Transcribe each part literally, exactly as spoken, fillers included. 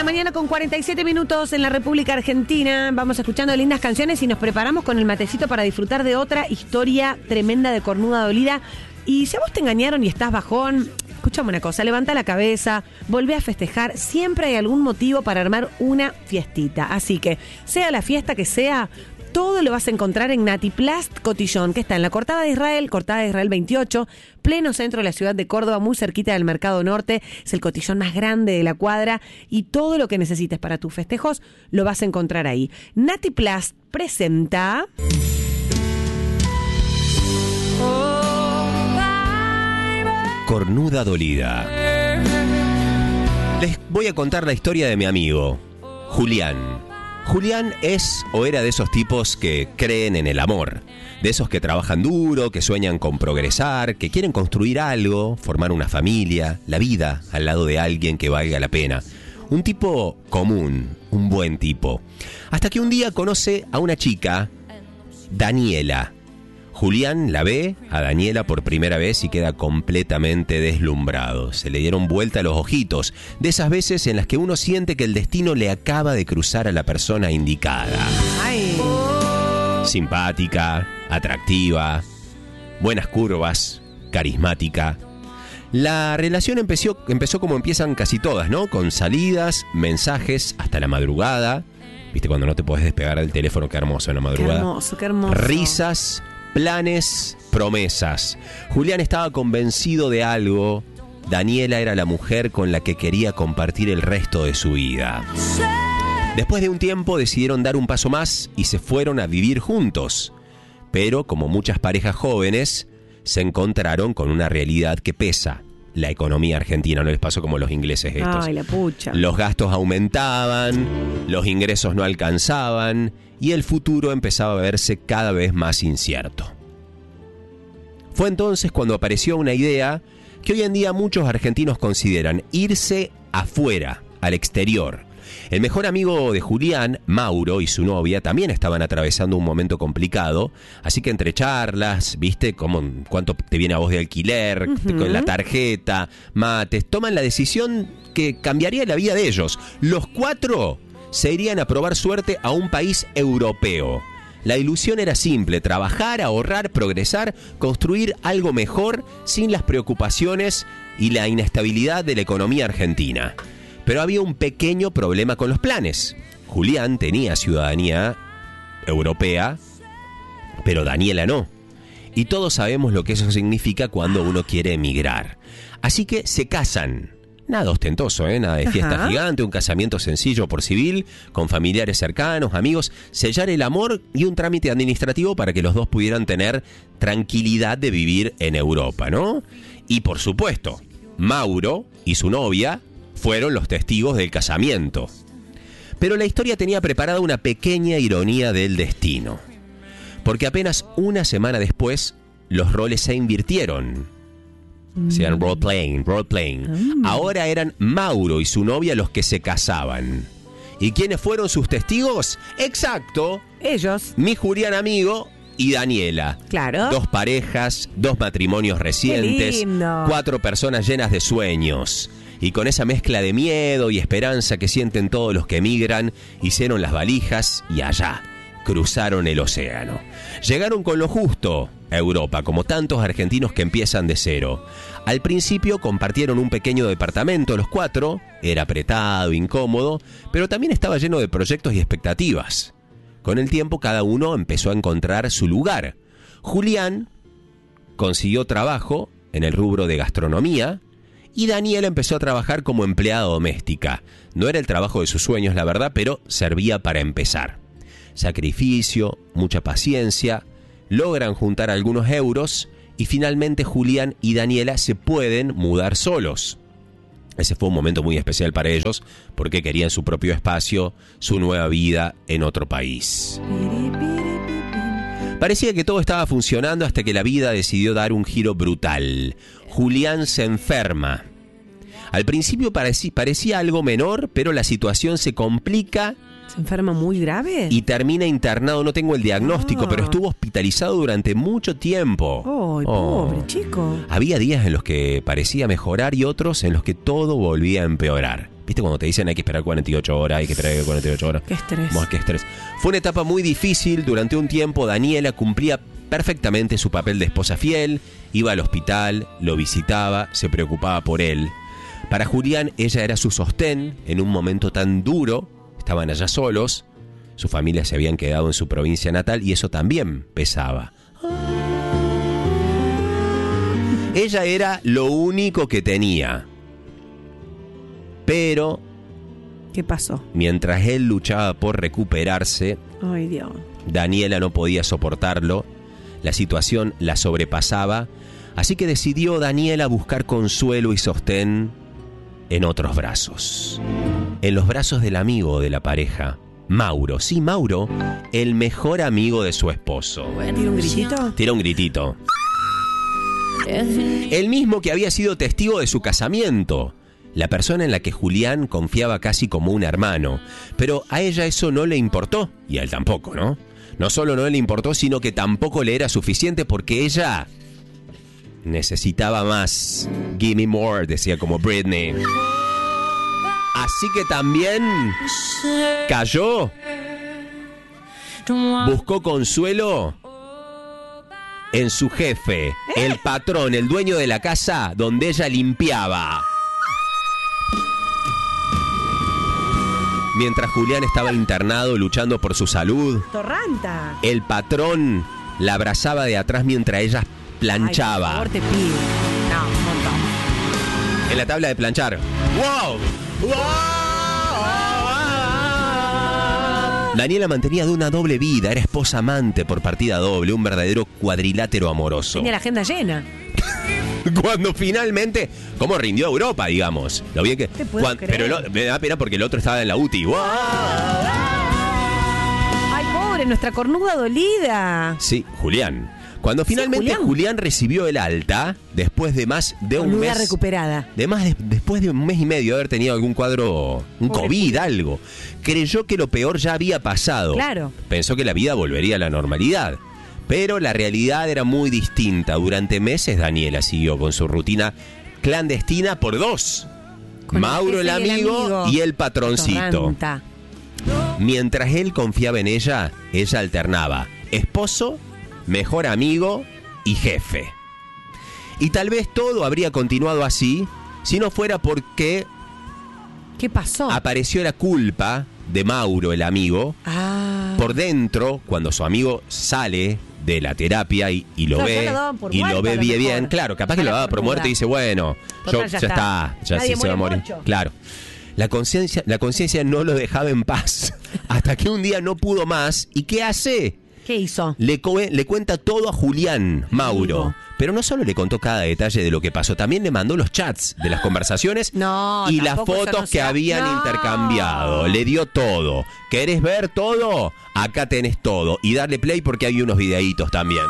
la mañana con cuarenta y siete minutos en la República Argentina. Vamos escuchando lindas canciones y nos preparamos con el matecito para disfrutar de otra historia tremenda de cornuda dolida. Y si a vos te engañaron y estás bajón, escuchame una cosa, levanta la cabeza, volvé a festejar. Siempre hay algún motivo para armar una fiestita. Así que, sea la fiesta que sea, todo lo vas a encontrar en Natiplast Cotillón, que está en la Cortada de Israel, Cortada de Israel veintiocho, pleno centro de la ciudad de Córdoba, muy cerquita del Mercado Norte. Es el cotillón más grande de la cuadra y todo lo que necesites para tus festejos lo vas a encontrar ahí. Natiplast presenta... Cornuda dolida. Les voy a contar la historia de mi amigo, Julián. Julián es o era de esos tipos que creen en el amor, de esos que trabajan duro, que sueñan con progresar, que quieren construir algo, formar una familia, la vida al lado de alguien que valga la pena. Un tipo común, un buen tipo. Hasta que un día conoce a una chica, Daniela. Julián la ve a Daniela por primera vez y queda completamente deslumbrado. Se le dieron vuelta los ojitos, de esas veces en las que uno siente que el destino le acaba de cruzar a la persona indicada. Ay. Simpática, atractiva, buenas curvas, carismática. La relación empezó, empezó como empiezan casi todas, ¿no? Con salidas, mensajes hasta la madrugada. ¿Viste cuando no te podés despegar del teléfono? Qué hermoso en la madrugada. Qué hermoso, qué hermoso. Risas, planes, promesas. Julián estaba convencido de algo. Daniela era la mujer con la que quería compartir el resto de su vida. Después de un tiempo decidieron dar un paso más y se fueron a vivir juntos. Pero, como muchas parejas jóvenes, se encontraron con una realidad que pesa. La economía argentina, no les pasó como los ingleses estos. Ay, la pucha. Los gastos aumentaban, los ingresos no alcanzaban y el futuro empezaba a verse cada vez más incierto. Fue entonces cuando apareció una idea que hoy en día muchos argentinos consideran: irse afuera, al exterior. El mejor amigo de Julián, Mauro, y su novia también estaban atravesando un momento complicado, así que entre charlas, viste, como cuánto te viene a vos de alquiler, uh-huh. con la tarjeta, mates, toman la decisión que cambiaría la vida de ellos. Los cuatro se irían a probar suerte a un país europeo. La ilusión era simple: trabajar, ahorrar, progresar, construir algo mejor sin las preocupaciones y la inestabilidad de la economía argentina. Pero había un pequeño problema con los planes. Julián tenía ciudadanía europea, pero Daniela no. Y todos sabemos lo que eso significa cuando uno quiere emigrar. Así que se casan. Nada ostentoso, ¿eh? Nada de fiesta Ajá. gigante, un casamiento sencillo por civil, con familiares cercanos, amigos, sellar el amor y un trámite administrativo para que los dos pudieran tener tranquilidad de vivir en Europa, ¿no? Y por supuesto, Mauro y su novia fueron los testigos del casamiento. Pero la historia tenía preparada una pequeña ironía del destino. Porque apenas una semana después, los roles se invirtieron. Mm. Sean role playing, role playing. Mm. Ahora eran Mauro y su novia los que se casaban. ¿Y quiénes fueron sus testigos? Exacto. Ellos. Mi Julián amigo y Daniela. Claro. Dos parejas, dos matrimonios recientes. Qué lindo. Cuatro personas llenas de sueños. Y con esa mezcla de miedo y esperanza que sienten todos los que emigran, hicieron las valijas y allá cruzaron el océano. Llegaron con lo justo a Europa, como tantos argentinos que empiezan de cero. Al principio compartieron un pequeño departamento los cuatro, era apretado, incómodo, pero también estaba lleno de proyectos y expectativas. Con el tiempo cada uno empezó a encontrar su lugar. Julián consiguió trabajo en el rubro de gastronomía, y Daniela empezó a trabajar como empleada doméstica. No era el trabajo de sus sueños, la verdad, pero servía para empezar. Sacrificio, mucha paciencia, logran juntar algunos euros y finalmente Julián y Daniela se pueden mudar solos. Ese fue un momento muy especial para ellos porque querían su propio espacio, su nueva vida en otro país. Parecía que todo estaba funcionando hasta que la vida decidió dar un giro brutal. Julián se enferma. Al principio parecía, parecía algo menor, pero la situación se complica. ¿Se enferma muy grave? Y termina internado, no tengo el diagnóstico, oh. pero estuvo hospitalizado durante mucho tiempo. Oh, oh, pobre chico. Había días en los que parecía mejorar y otros en los que todo volvía a empeorar. ¿Viste cuando te dicen hay que esperar cuarenta y ocho horas, hay que esperar cuarenta y ocho horas? Qué estrés. Bueno, qué estrés. Fue una etapa muy difícil. Durante un tiempo Daniela cumplía perfectamente su papel de esposa fiel. Iba al hospital, lo visitaba, se preocupaba por él. Para Julián, ella era su sostén en un momento tan duro. Estaban allá solos. Su familia se habían quedado en su provincia natal y eso también pesaba. Ella era lo único que tenía. Pero ¿qué pasó? Mientras él luchaba por recuperarse, ay, Dios, Daniela no podía soportarlo. La situación la sobrepasaba, así que decidió Daniela buscar consuelo y sostén en otros brazos. En los brazos del amigo de la pareja, Mauro. Sí, Mauro, el mejor amigo de su esposo. ¿Tira un gritito? Tira un gritito. El mismo que había sido testigo de su casamiento. La persona en la que Julián confiaba casi como un hermano. Pero a ella eso no le importó. Y a él tampoco, ¿no? No solo no le importó, sino que tampoco le era suficiente porque ella necesitaba más. Give me more, decía como Britney. Así que también cayó. Buscó consuelo en su jefe, el patrón, el dueño de la casa donde ella limpiaba. Mientras Julián estaba internado luchando por su salud, Torranta. el patrón la abrazaba de atrás mientras ella planchaba. Ay, por favor, te pido. No, un montón. En la tabla de planchar. ¡Wow! ¡Wow! Daniela mantenía de una doble vida, era esposa amante por partida doble, un verdadero cuadrilátero amoroso. Tenía la agenda llena. Cuando finalmente, ¿cómo rindió Europa, digamos? Lo bien que. Te puedo cuan, creer. pero lo, me da pena porque el otro estaba en la U T I. ¡Wow! Ay, pobre, nuestra cornuda dolida. Sí, Julián. Cuando finalmente Julián. Julián recibió el alta, después de más de un Cornuda mes. recuperada. De más de- después de un mes y medio de haber tenido algún cuadro, un Pobre COVID, Julián. algo, creyó que lo peor ya había pasado. Claro. Pensó que la vida volvería a la normalidad. Pero la realidad era muy distinta. Durante meses Daniela siguió con su rutina clandestina por dos. Con Mauro el jefe y amigo, y el patroncito. Torranta. Mientras él confiaba en ella, ella alternaba esposo, mejor amigo y jefe. Y tal vez todo habría continuado así si no fuera porque ¿Qué pasó? apareció la culpa de Mauro el amigo. Ah. Por dentro, cuando su amigo sale de la terapia y, y lo Claro, ya ve lo daban por y muerto, lo ve a lo bien, mejor. bien, claro, capaz que A lo la daba por cornuda. muerto y dice, bueno, Total, yo, ya ya, está. está, ya Nadie sí se va a muere morir. mucho. Claro. La conciencia, la conciencia no lo dejaba en paz hasta que un día no pudo más. ¿Y qué hace? ¿Qué hizo? Le, co- le cuenta todo a Julián, Mauro. Amigo. Pero no solo le contó cada detalle de lo que pasó, también le mandó los chats de las conversaciones No, y las tampoco eso fotos no que se ha- habían No. intercambiado. Le dio todo. ¿Querés ver todo? Acá tenés todo. Y darle play porque hay unos videitos también.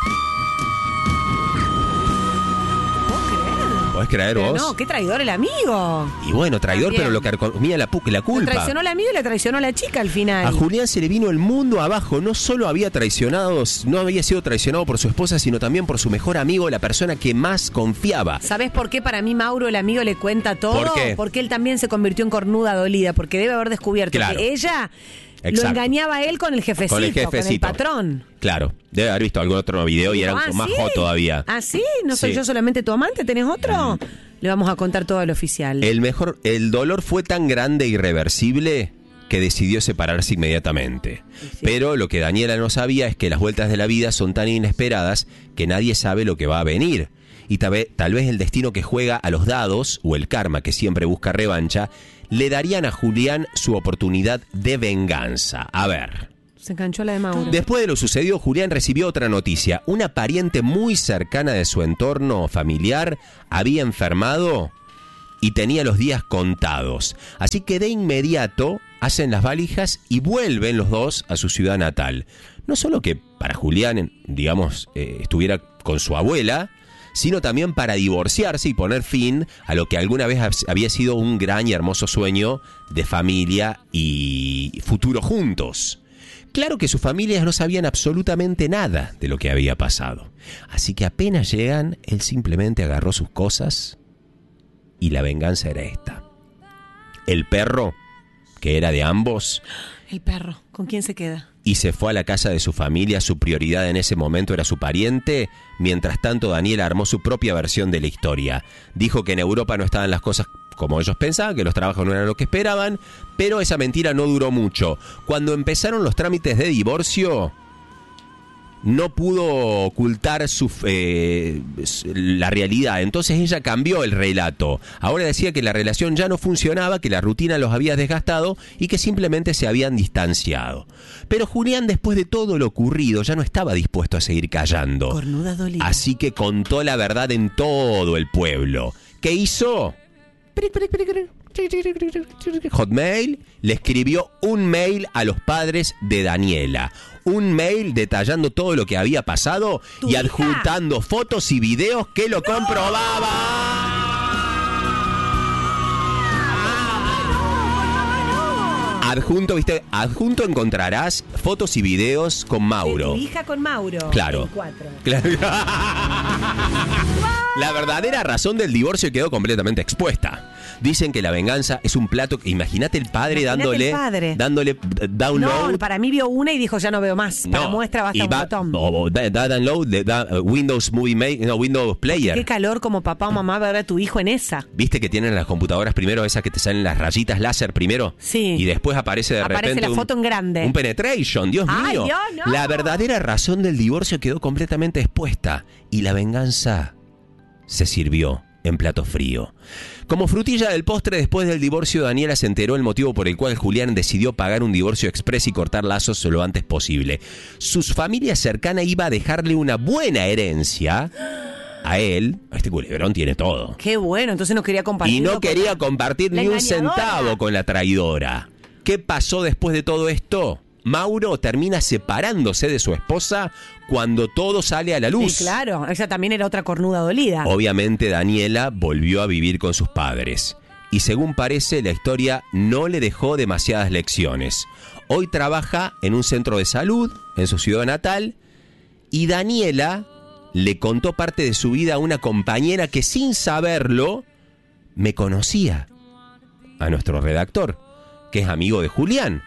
¿Puedo creer? ¿Podés creer Pero vos? no, qué traidor el amigo. Y bueno, traidor, También. pero lo que comía la, pu- la Lo culpa. traicionó el amigo y le traicionó a la chica al final. A Julián se le vino el mundo abajo. No solo había traicionado, no había sido traicionado por su esposa, sino también por su mejor amigo, la persona que más confiaba. ¿Sabés por qué para mí Mauro, el amigo, le cuenta todo? ¿Por qué? Porque él también se convirtió en cornuda dolida, porque debe haber descubierto Claro. que ella Exacto. lo engañaba a él con el jefecito, Con el con el jefecito. patrón. Claro, debe haber visto algún otro video y era Ah, un más ¿sí? hot todavía. ¿Ah, sí? ¿No soy Sí. Mm. yo solamente tu amante? ¿Tenés otro? Le vamos a contar todo al oficial. El mejor, el dolor fue tan grande e irreversible que decidió separarse inmediatamente. Sí. Pero lo que Daniela no sabía es que las vueltas de la vida son tan inesperadas que nadie sabe lo que va a venir. Y tal vez, tal vez el destino que juega a los dados, o el karma que siempre busca revancha, le darían a Julián su oportunidad de venganza. A ver. Se enganchó la de Mauro. Después de lo sucedido, Julián recibió otra noticia. Una pariente muy cercana de su entorno familiar había enfermado y tenía los días contados. Así que de inmediato hacen las valijas y vuelven los dos a su ciudad natal. No solo que para Julián, digamos, eh, estuviera con su abuela, sino también para divorciarse y poner fin a lo que alguna vez había sido un gran y hermoso sueño de familia y futuro juntos. Claro que sus familias no sabían absolutamente nada de lo que había pasado. Así que apenas llegan, él simplemente agarró sus cosas y la venganza era esta. el perro, que era de ambos, El perro, ¿con quién se queda? y se fue a la casa de su familia. Su prioridad en ese momento era su pariente. Mientras tanto, Daniela armó su propia versión de la historia. Dijo que en Europa no estaban las cosas como ellos pensaban, que los trabajos no eran lo que esperaban, pero esa mentira no duró mucho. Cuando empezaron los trámites de divorcio, no pudo ocultar su, eh, la realidad. Entonces ella cambió el relato. Ahora decía que la relación ya no funcionaba, que la rutina los había desgastado y que simplemente se habían distanciado. Pero Julián, después de todo lo ocurrido, ya no estaba dispuesto a seguir callando. Cornuda dolida. Así que contó la verdad en todo el pueblo. ¿Qué hizo? Hotmail le escribió un mail a los padres de Daniela. Un mail detallando todo lo que había pasado y hija? adjuntando fotos y videos que lo ¡No! comprobaban. Adjunto, ¿viste? Adjunto encontrarás fotos y videos con Mauro. De tu hija con Mauro. Claro. Claro. La verdadera razón del divorcio quedó completamente expuesta. Dicen que la venganza es un plato. Imagínate el padre Imagínate dándole el padre. dándole download. No, para mí vio una y dijo ya no veo más. Para No, muestra basta y un va- botón. o- o da, da download de da, uh, Windows Movie Maker, no, Windows Player. Qué calor como papá o mamá ver a tu hijo en esa. ¿Viste que tienen las computadoras primero esas que te salen las rayitas láser primero? Sí. Y después aparece de Aparece repente la un- foto en grande. Un penetration, Dios Ay, mío. Dios, no. La verdadera razón del divorcio quedó completamente expuesta y la venganza se sirvió en plato frío. Como frutilla del postre, después del divorcio, Daniela se enteró el motivo por el cual Julián decidió pagar un divorcio express y cortar lazos lo antes posible. Su familia cercana iba a dejarle una buena herencia a él. Este culebrón tiene todo. Qué bueno, entonces no quería compartir. Y no quería compartir la ni un engañadora. centavo con la traidora. ¿Qué pasó después de todo esto? Mauro termina separándose de su esposa cuando todo sale a la luz. Sí, claro, esa también era otra cornuda dolida. Obviamente Daniela volvió a vivir con sus padres. Y según parece, la historia no le dejó demasiadas lecciones. Hoy trabaja en un centro de salud en su ciudad natal y Daniela le contó parte de su vida a una compañera que sin saberlo me conocía. A nuestro redactor, que es amigo de Julián.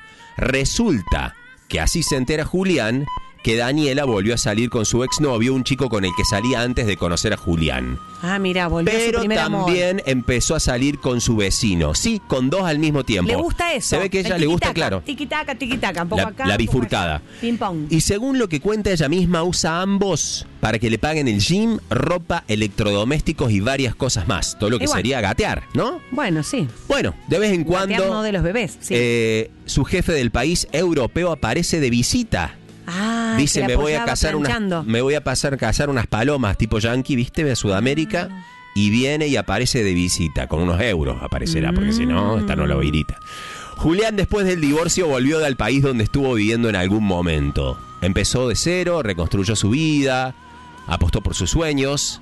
Resulta que así se entera Julián que Daniela volvió a salir con su exnovio, un chico con el que salía antes de conocer a Julián. Ah, mira, volvió a su Pero primer amor. también empezó a salir con su vecino. Sí, con dos al mismo tiempo. Le gusta eso. Se ve que a ella El le gusta, tiquitaca, claro. Tiquitaca, tiquitaca, un poco La, acá. la un poco bifurcada. allá. Ping pong. Y según lo que cuenta ella misma, usa ambos para que le paguen el gym, ropa, electrodomésticos y varias cosas más. Todo lo que Igual. sería gatear, ¿no? Bueno, sí. Bueno, de vez en Gatear cuando no de los bebés, sí. eh, su jefe del país europeo aparece de visita. Ah, Dice, que la me voy a apoyaba cazar unas, planchando. me voy a pasar cazar unas palomas tipo yankee, ¿viste? De Sudamérica. Ah. Y viene y aparece de visita, con unos euros aparecerá, porque si no, esta no la oirita. Julián, después del divorcio, volvió al país donde estuvo viviendo en algún momento. Empezó de cero, reconstruyó su vida, apostó por sus sueños.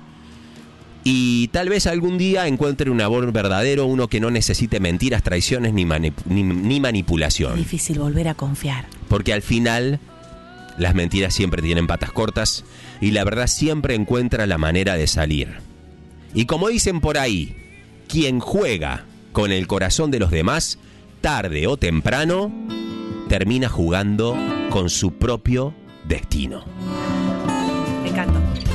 Y tal vez algún día encuentre un amor verdadero, uno que no necesite mentiras, traiciones ni, manip- ni, ni manipulación. Difícil volver a confiar. Porque al final las mentiras siempre tienen patas cortas y la verdad siempre encuentra la manera de salir. Y como dicen por ahí, quien juega con el corazón de los demás, tarde o temprano, termina jugando con su propio destino. Me encanta.